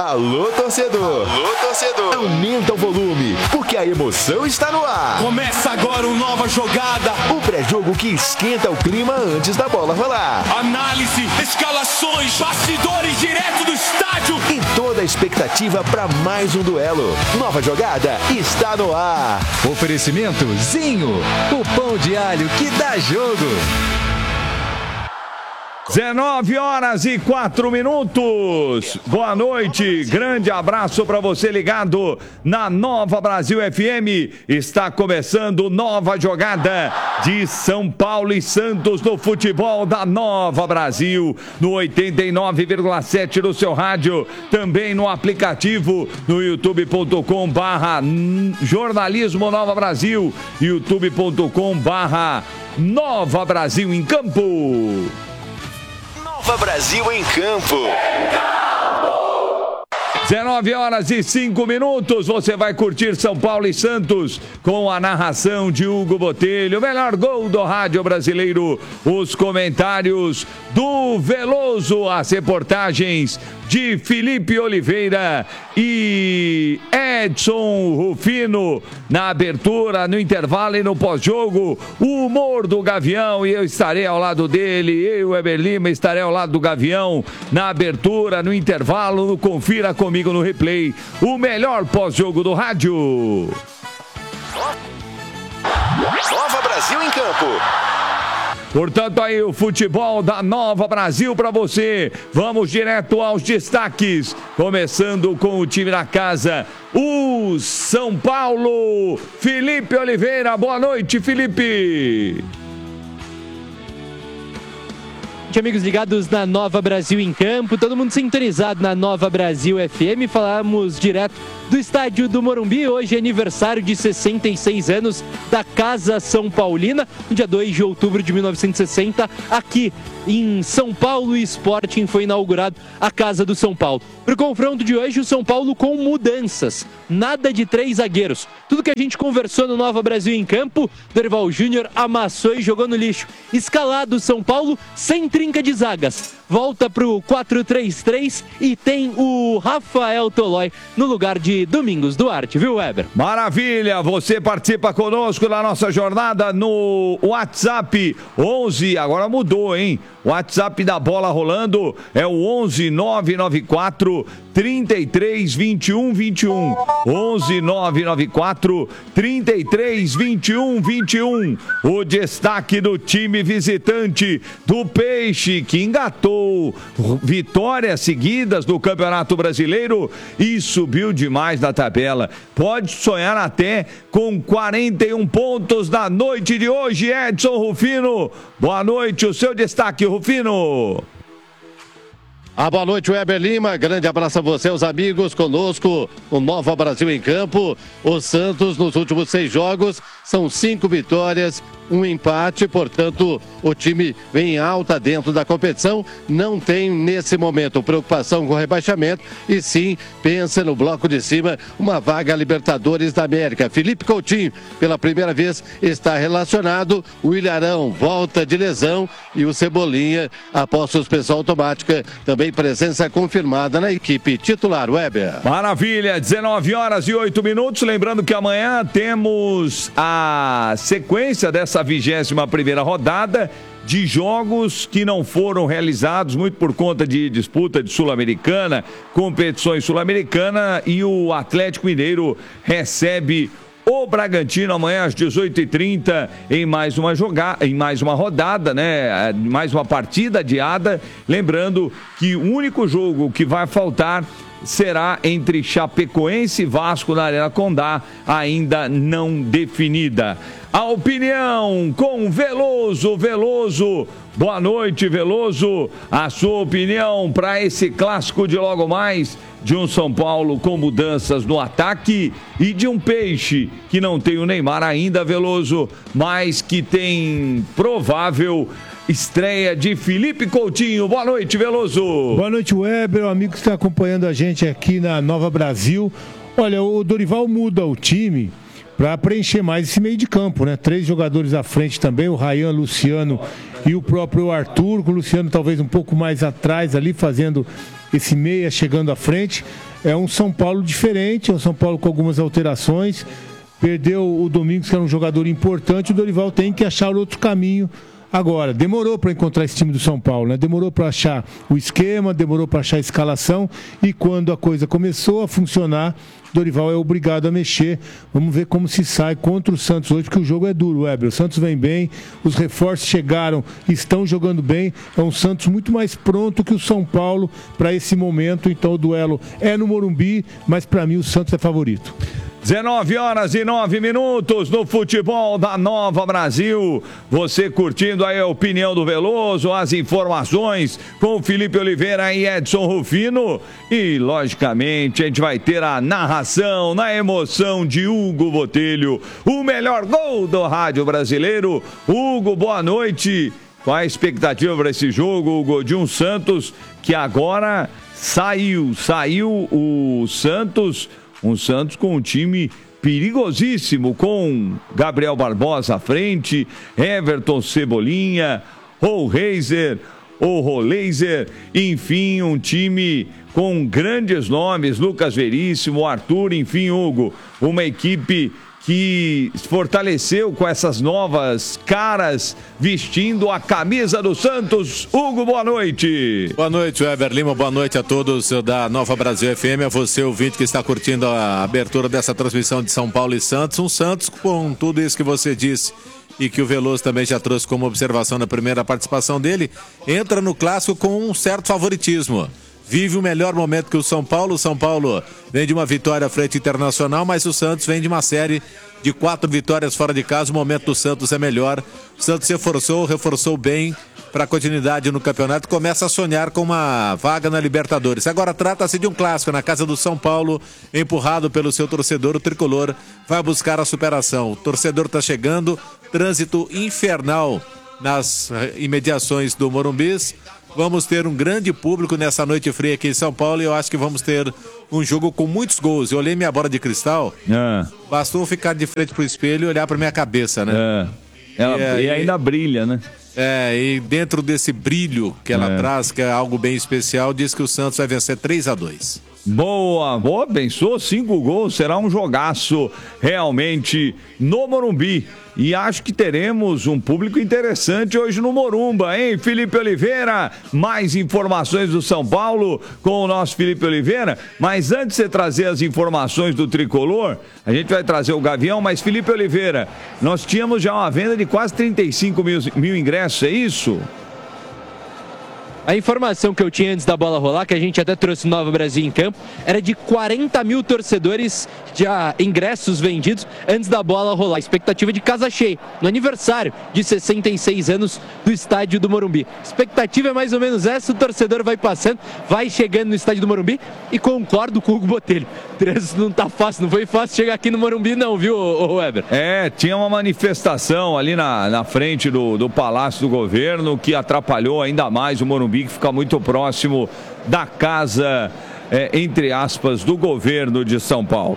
Alô, torcedor! Alô, torcedor! Aumenta o volume, porque a emoção está no ar. Começa agora uma nova jogada. O pré-jogo que esquenta o clima antes da bola rolar. Análise, escalações, bastidores direto do estádio. E toda a expectativa para mais um duelo. Nova jogada está no ar. Oferecimento Zinho, o pão de alho que dá jogo. 19h04. Boa noite, grande abraço para você ligado na Nova Brasil FM. Está começando nova jogada de São Paulo e Santos no futebol da Nova Brasil, no 89,7 do seu rádio, também no aplicativo, no youtube.com/jornalismo Nova Brasil, youtube.com/Nova Brasil em Campo. Nova Brasil em Campo. 19h05. Você vai curtir São Paulo e Santos com a narração de Hugo Botelho, o melhor gol do rádio brasileiro, os comentários do Veloso, as reportagens de Felipe Oliveira e Edson Rufino na abertura, no intervalo e no pós-jogo, o humor do Gavião, e eu estarei ao lado dele, eu e o Weber Lima estarei ao lado do Gavião na abertura, no intervalo. Confira comigo no replay o melhor pós-jogo do rádio. Nova Brasil em Campo. Portanto, aí o futebol da Nova Brasil para você. Vamos direto aos destaques, começando com o time da casa, o São Paulo. Felipe Oliveira, boa noite, Felipe. Amigos ligados na Nova Brasil em Campo, todo mundo sintonizado na Nova Brasil FM. Falamos direto do estádio do Morumbi. Hoje é aniversário de 66 anos da Casa São Paulina, no dia 2 de outubro de 1960, aqui em São Paulo. Sporting foi inaugurado a Casa do São Paulo. Para o confronto de hoje, o São Paulo com mudanças, nada de 3 zagueiros. Tudo que a gente conversou no Nova Brasil em Campo, Dorival Júnior amassou e jogou no lixo. Escalado São Paulo sem trinca de zagas, volta pro 4-3-3 e tem o Rafael Tolói no lugar de Domingos Duarte, viu, Weber? Maravilha, você participa conosco na nossa jornada no WhatsApp 11, agora mudou, hein? O WhatsApp da bola rolando é o 11 994 33 21 21. 11 994 33 21 21. O destaque do time visitante do Peixe, que engatou vitórias seguidas no Campeonato Brasileiro e subiu demais na tabela. Pode sonhar até com 41 pontos na noite de hoje. Edson Rufino, boa noite, o seu destaque, Rufino. Boa noite, Weber Lima. Grande abraço a você, os amigos, conosco o Nova Brasil em Campo. O Santos, nos últimos 6 jogos, são 5 vitórias, 1 empate, portanto, o time vem alta dentro da competição. Não tem, nesse momento, preocupação com o rebaixamento e sim pensa no bloco de cima, uma vaga a Libertadores da América. Felipe Coutinho, pela primeira vez, está relacionado. O Ilharão volta de lesão e o Cebolinha, após suspensão automática, também presença confirmada na equipe titular. Weber. Maravilha, 19h08. Lembrando que amanhã temos a sequência dessa 21ª rodada de jogos que não foram realizados, muito por conta de disputa de Sul-Americana, competições Sul-Americana, e o Atlético Mineiro recebe o Bragantino amanhã às 18h30 em mais uma rodada, né? Mais uma partida adiada. Lembrando que o único jogo que vai faltar será entre Chapecoense e Vasco na Arena Condá, ainda não definida. A opinião com Veloso. Veloso, boa noite, Veloso. A sua opinião para esse clássico de logo mais, de um São Paulo com mudanças no ataque e de um Peixe que não tem o Neymar ainda, Veloso, mas que tem provável estreia de Felipe Coutinho. Boa noite, Veloso. Boa noite, Weber, o amigo que está acompanhando a gente aqui na Nova Brasil. Olha, o Dorival muda o time para preencher mais esse meio de campo, né? 3 jogadores à frente também, o Ryan, Luciano e o próprio Arthur, com o Luciano talvez um pouco mais atrás ali, fazendo esse meia chegando à frente. É um São Paulo diferente, é um São Paulo com algumas alterações. Perdeu o Domingos, que era um jogador importante, o Dorival tem que achar outro caminho. Agora, demorou para encontrar esse time do São Paulo, né? Demorou para achar o esquema, demorou para achar a escalação, e quando a coisa começou a funcionar, Dorival é obrigado a mexer. Vamos ver como se sai contra o Santos hoje, porque o jogo é duro, Weber. O Santos vem bem, os reforços chegaram, estão jogando bem. É um Santos muito mais pronto que o São Paulo para esse momento. Então o duelo é no Morumbi, mas para mim o Santos é favorito. 19h09 no futebol da Nova Brasil. Você curtindo aí a opinião do Veloso, as informações com Felipe Oliveira e Edson Rufino. E, logicamente, a gente vai ter a narração na emoção de Hugo Botelho, o melhor gol do rádio brasileiro. Hugo, boa noite. Qual a expectativa para esse jogo, Hugo, de um Santos que agora saiu o Santos... Um Santos com um time perigosíssimo, com Gabriel Barbosa à frente, Everton Cebolinha, Roleiser, enfim, um time com grandes nomes, Lucas Veríssimo, Arthur, enfim, Hugo, uma equipe que fortaleceu com essas novas caras, vestindo a camisa do Santos. Hugo, boa noite. Boa noite, Weber Lima, boa noite a todos da Nova Brasil FM, a você ouvinte que está curtindo a abertura dessa transmissão de São Paulo e Santos. Um Santos com tudo isso que você disse e que o Veloso também já trouxe como observação na primeira participação dele, entra no clássico com um certo favoritismo. Vive o melhor momento que o São Paulo. O São Paulo vem de uma vitória frente Internacional, mas o Santos vem de uma série de 4 vitórias fora de casa. O momento do Santos é melhor. O Santos reforçou bem para a continuidade no campeonato. Começa a sonhar com uma vaga na Libertadores. Agora trata-se de um clássico na casa do São Paulo, empurrado pelo seu torcedor. O tricolor vai buscar a superação. O torcedor está chegando, trânsito infernal nas imediações do Morumbi. Vamos ter um grande público nessa noite fria aqui em São Paulo e eu acho que vamos ter um jogo com muitos gols. Eu olhei minha bola de cristal, bastou ficar de frente pro espelho e olhar pra minha cabeça, né? E ainda brilha, né? E dentro desse brilho que ela traz, que é algo bem especial, diz que o Santos vai vencer 3-2. Boa, pensou 5 gols, será um jogaço realmente no Morumbi. E acho que teremos um público interessante hoje no Morumba, hein? Felipe Oliveira, mais informações do São Paulo com o nosso Felipe Oliveira. Mas antes de você trazer as informações do Tricolor, a gente vai trazer o Gavião, mas Felipe Oliveira, nós tínhamos já uma venda de quase 35 mil ingressos, é isso? A informação que eu tinha antes da bola rolar, que a gente até trouxe Nova Brasil em campo, era de 40 mil torcedores, já ingressos vendidos antes da bola rolar. Expectativa de casa cheia, no aniversário de 66 anos do estádio do Morumbi. Expectativa é mais ou menos essa, o torcedor vai passando, vai chegando no estádio do Morumbi e concordo com o Hugo Botelho. Não tá fácil, não foi fácil chegar aqui no Morumbi não, viu, Weber? Tinha uma manifestação ali na frente do Palácio do Governo que atrapalhou ainda mais o Morumbi, que fica muito próximo da casa, entre aspas, do governo de São Paulo.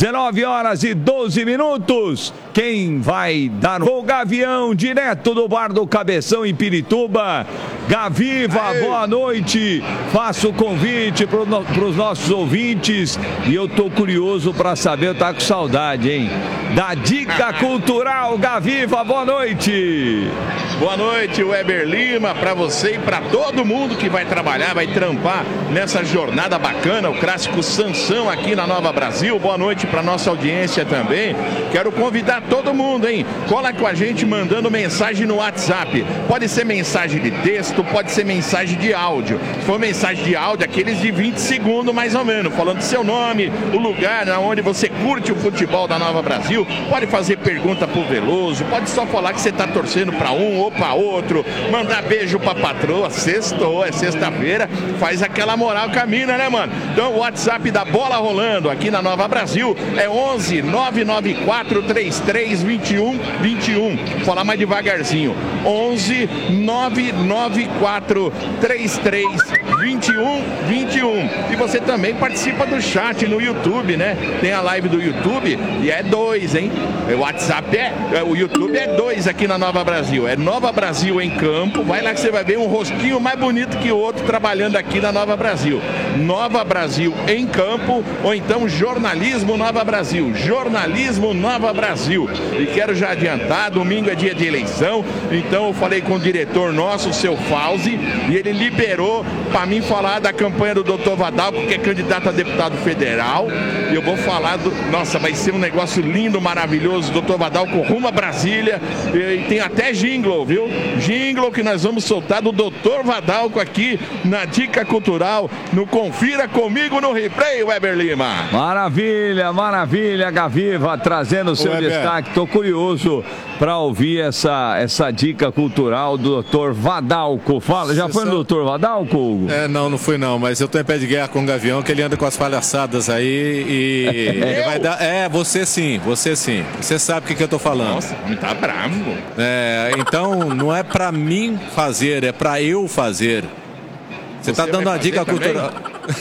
19h12. Quem vai dar o Gavião, direto do Bar do Cabeção em Pirituba. Gaviva, boa noite. Faço o convite para os nossos ouvintes. E eu tô curioso para saber, eu tá com saudade, hein? Da Dica Cultural. Gaviva, boa noite. Boa noite, Weber Lima, para você e para todo mundo que vai trabalhar, vai trampar nessa jornada bacana, o clássico Sansão aqui na Nova Brasil. Boa noite para nossa audiência também. Quero convidar todo mundo, hein? Cola com a gente mandando mensagem no WhatsApp. Pode ser mensagem de texto, pode ser mensagem de áudio. Se for mensagem de áudio, aqueles de 20 segundos mais ou menos, falando seu nome, o lugar onde você curte o futebol da Nova Brasil. Pode fazer pergunta pro Veloso, pode só falar que você tá torcendo para um ou para outro, mandar beijo pra patroa. Sextou, é sexta-feira, faz aquela moral com a mina, né, mano? Então o WhatsApp da Bola Rolando aqui na Nova Brasil Brasil é 11 994 33 21 21. Vou falar mais devagarzinho. 11 994 33 21 21. E você também participa do chat no YouTube, né? Tem a live do YouTube e é 2, hein? O WhatsApp o YouTube é 2 aqui na Nova Brasil. É Nova Brasil em Campo. Vai lá que você vai ver um rostinho mais bonito que o outro trabalhando aqui na Nova Brasil. Nova Brasil em Campo ou então Jornalismo Nova Brasil. Jornalismo Nova Brasil. E quero já adiantar, domingo é dia de eleição, então eu falei com o diretor nosso, o seu Fauzi, e ele liberou para mim falar da campanha do Dr. Vadalco, que é candidato a deputado federal. E eu vou falar Nossa, vai ser um negócio lindo, maravilhoso. Dr. Vadalco rumo a Brasília. E tem até jingle, viu? Jingle que nós vamos soltar do Dr. Vadalco aqui na Dica Cultural, no Confira Comigo no Replay, Weber Lima. Maravilha, maravilha, Gaviva, trazendo o seu destaque. Tô curioso para ouvir essa dica cultural do Dr. Vadalco. Fala, já foi no Dr. Vadalco, Hugo? Não fui não, mas eu tô em pé de guerra com o Gavião, que ele anda com as palhaçadas aí e ele vai dar... você sim. Você sabe o que eu tô falando. Nossa, tá bravo. Então, não é pra mim fazer, é pra eu fazer. Você tá dando uma dica cultural.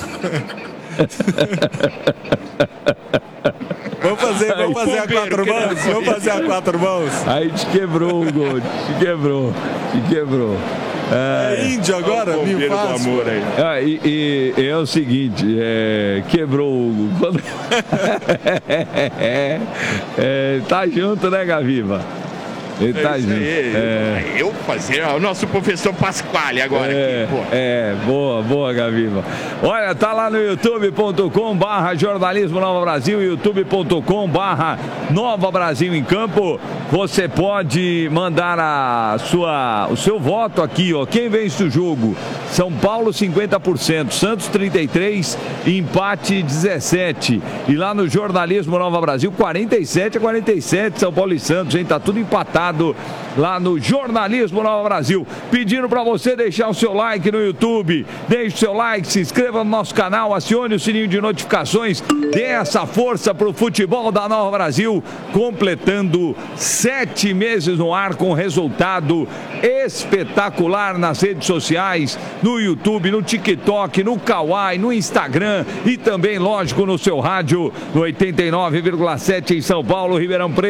Vamos fazer a 4 mãos. Vamos fazer a 4 mãos. Aí te quebrou, Hugo. Te quebrou. É índio agora? Me faz. E é o seguinte, quebrou o Hugo. Tá junto, né, Gaviva? Ele tá junto. Eu fazer o nosso professor Pasquale agora aqui, pô. Boa, Gaviva. Olha, tá lá no youtube.com/jornalismo Nova Brasil, youtube.com/Nova Brasil em Campo. Você pode mandar o seu voto aqui, ó. Quem vence o jogo? São Paulo 50%, Santos 33%, empate 17%. E lá no Jornalismo Nova Brasil 47-47, São Paulo e Santos, hein? Tá tudo empatado lá no Jornalismo Nova Brasil. Pedindo para você deixar o seu like no YouTube. Deixe o seu like, se inscreva no nosso canal, acione o sininho de notificações. Dê essa força pro futebol da Nova Brasil, completando 7 meses no ar com resultado espetacular nas redes sociais, no YouTube, no TikTok, no Kawai, no Instagram e também, lógico, no seu rádio, no 89,7 em São Paulo, Ribeirão Preto.